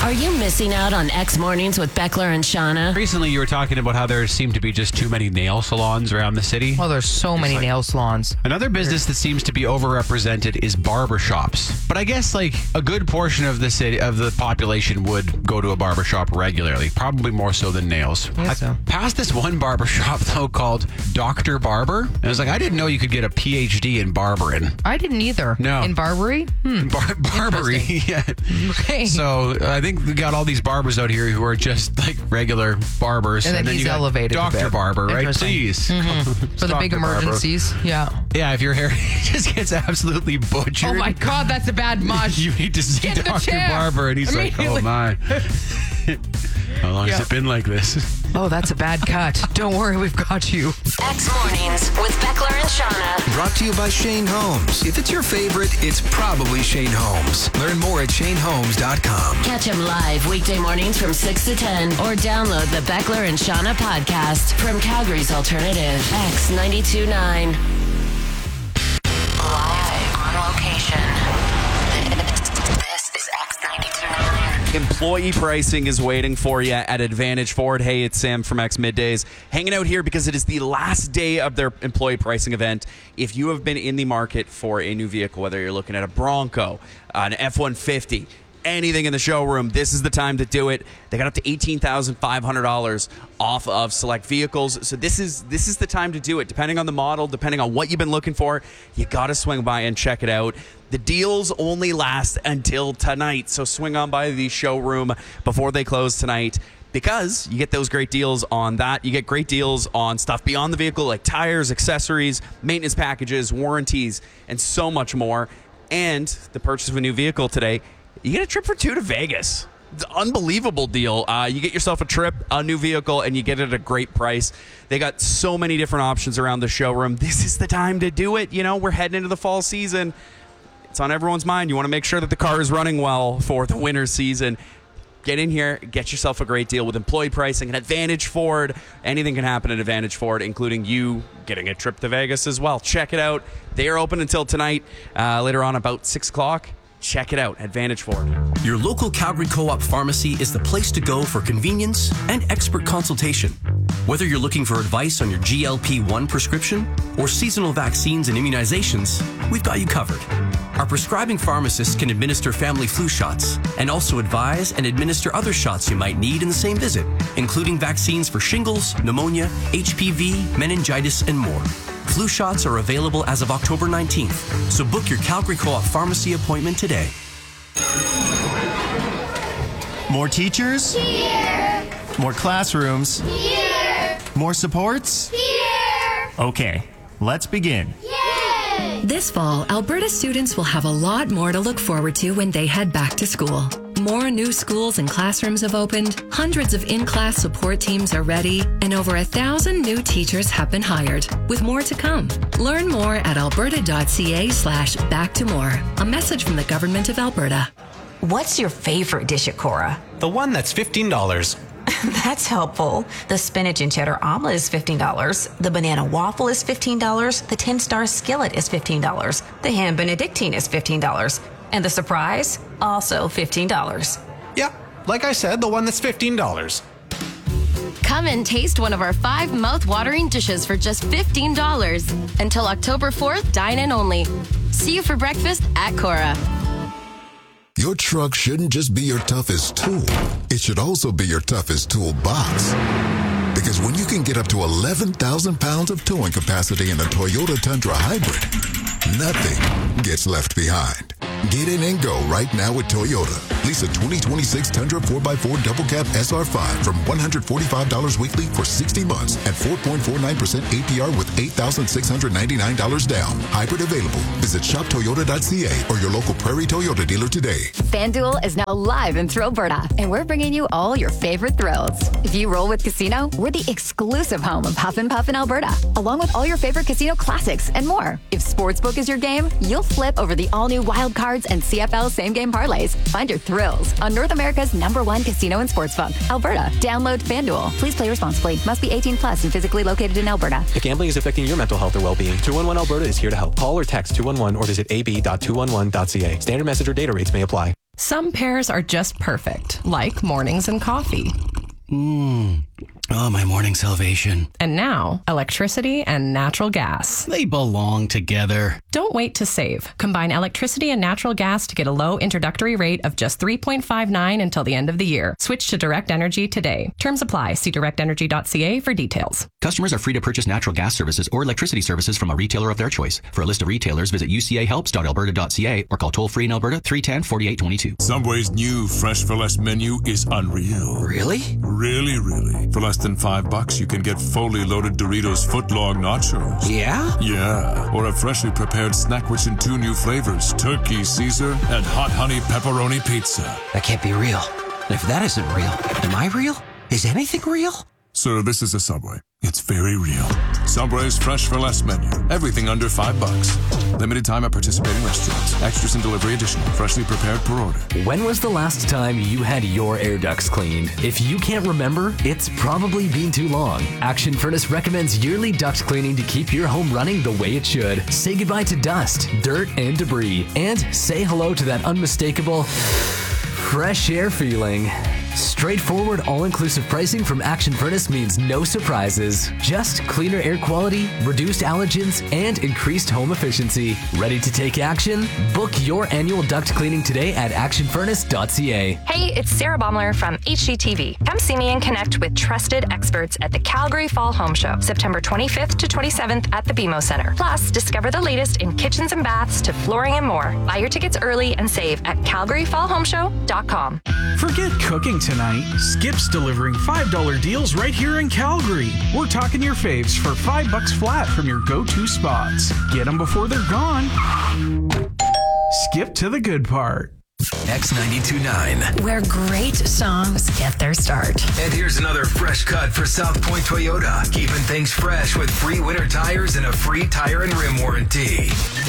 Are you missing out on X Mornings with Beckler and Shauna? Recently, you were talking about how there seem to be just too many nail salons around the city. Oh, there's so many nail salons. Another business that seems to be overrepresented is barbershops. But I guess like a good portion of the city of the population would go to a barbershop regularly, probably more so than nails. Yeah, so. Passed this one barbershop though called Dr. Barber. And I was like, I didn't know you could get a PhD in barbering. I didn't either. No. In Barbary? Barbary. Yeah. Okay. So I think we got all these barbers out here who are just like regular barbers. And then you he's got elevated a Dr. bit. Barber, right? Interesting. Please. For the big Dr. Barber. emergencies. Yeah. Yeah, if your hair just gets absolutely butchered. Oh my God, that's a bad mush. You need to see Get in the Dr. chair. Barber. And he's like, oh Immediately. my. How long has it been like this? Oh, that's a bad cut. Don't worry, we've got you. X Mornings with Beckler and Shauna. Brought to you by Shane Holmes. If it's your favorite, it's probably Shane Holmes. Learn more at shaneholmes.com. Catch him live weekday mornings from 6 to 10 or download the Beckler and Shauna podcast from Calgary's Alternative. X92.9. Live on location. This is X92.9. Employee pricing is waiting for you at Advantage Ford. Hey, it's Sam from X Middays. Hanging out here because it is the last day of their employee pricing event. If you have been in the market for a new vehicle, whether you're looking at a Bronco, an F-150, anything in the showroom, this is the time to do it. They got up to $18,500 off of select vehicles. So this is the time to do it. Depending on the model, depending on what you've been looking for, you got to swing by and check it out. The deals only last until tonight. So swing on by the showroom before they close tonight, because you get those great deals on that. You get great deals on stuff beyond the vehicle, like tires, accessories, maintenance packages, warranties, and so much more. And the purchase of a new vehicle today, you get a trip for two to Vegas. It's an unbelievable deal. You get yourself a trip, a new vehicle, and you get it at a great price. They got so many different options around the showroom. This is the time to do it. You know, we're heading into the fall season. It's on everyone's mind. You want to make sure that the car is running well for the winter season. Get in here, get yourself a great deal with employee pricing at Advantage Ford. Anything can happen at Advantage Ford, including you getting a trip to Vegas as well. Check it out. They are open until tonight, later on about 6 o'clock. Check it out, Advantage Ford. Your local Calgary Co-op pharmacy is the place to go for convenience and expert consultation. Whether you're looking for advice on your GLP-1 prescription or seasonal vaccines and immunizations, we've got you covered. Our prescribing pharmacists can administer family flu shots and also advise and administer other shots you might need in the same visit, including vaccines for shingles, pneumonia, HPV, meningitis, and more. Flu shots are available as of October 19th, so book your Calgary Co-op pharmacy appointment today. More teachers? Here! More classrooms? Here! More supports? Here! Okay, let's begin. Yay! This fall, Alberta students will have a lot more to look forward to when they head back to school. More new schools and classrooms have opened, hundreds of in-class support teams are ready, and over 1,000 new teachers have been hired, with more to come. Learn more at alberta.ca/back-to-more. A message from the Government of Alberta. What's your favorite dish at Cora? The one that's $15. That's helpful. The spinach and cheddar omelet is $15. The banana waffle is $15. The 10-star skillet is $15. The ham benedictine is $15. And the surprise, also $15. Yeah, like I said, the one that's $15. Come and taste one of our 5 mouth-watering dishes for just $15. Until October 4th, dine in only. See you for breakfast at Cora. Your truck shouldn't just be your toughest tool. It should also be your toughest toolbox. Because when you can get up to 11,000 pounds of towing capacity in a Toyota Tundra Hybrid, nothing gets left behind. Get in and go right now with Toyota. Lease a 2026 Tundra 4x4 Double Cab SR5 from $145 weekly for 60 months at 4.49% APR with $8,699 down. Hybrid available. Visit shoptoyota.ca or your local Prairie Toyota dealer today. FanDuel is now live in Thrillberta, and we're bringing you all your favorite thrills. If you roll with Casino, we're the exclusive home of Huff and Puff in Alberta, along with all your favorite casino classics and more. If Sportsbook is your game, you'll flip over the all-new Wild Cards and CFL same-game parlays. Find your thrills on North America's #1 casino and sportsbook, Alberta. Download FanDuel. Please play responsibly. Must be 18 plus and physically located in Alberta. If gambling is affecting your mental health or well-being, 211 Alberta is here to help. Call or text 211 or visit ab.211.ca. Standard message or data rates may apply. Some pairs are just perfect, like mornings and coffee. Oh, my morning salvation. And now, electricity and natural gas. They belong together. Don't wait to save. Combine electricity and natural gas to get a low introductory rate of just $3.59 until the end of the year. Switch to Direct Energy today. Terms apply. See directenergy.ca for details. Customers are free to purchase natural gas services or electricity services from a retailer of their choice. For a list of retailers, visit ucahelps.alberta.ca or call toll-free in Alberta 310-4822. Subway's new Fresh for Less menu is unreal. Really? Really, really. For less than $5, you can get fully loaded Doritos footlong nachos. Yeah? Yeah. Or a freshly prepared snack rich in 2 new flavors, Turkey Caesar and Hot Honey Pepperoni Pizza. That can't be real. If that isn't real, am I real? Is anything real? Sir, this is a Subway. It's very real. Subway's Fresh for Less menu. Everything under $5. Limited time at participating restaurants. Extras and delivery additional. Freshly prepared per order. When was the last time you had your air ducts cleaned? If you can't remember, it's probably been too long. Action Furnace recommends yearly duct cleaning to keep your home running the way it should. Say goodbye to dust, dirt, and debris. And say hello to that unmistakable fresh air feeling. Straightforward, all-inclusive pricing from Action Furnace means no surprises. Just cleaner air quality, reduced allergens, and increased home efficiency. Ready to take action? Book your annual duct cleaning today at actionfurnace.ca. Hey, it's Sarah Baumler from HGTV. Come see me and connect with trusted experts at the Calgary Fall Home Show, September 25th to 27th at the BMO Center. Plus, discover the latest in kitchens and baths to flooring and more. Buy your tickets early and save at calgaryfallhomeshow.com. Forget cooking tonight. Skip's delivering $5 deals right here in Calgary. We're talking your faves for $5 flat from your go-to spots. Get them before they're gone. Skip to the good part. X92.9. Where great songs get their start. And here's another fresh cut for South Point Toyota. Keeping things fresh with free winter tires and a free tire and rim warranty.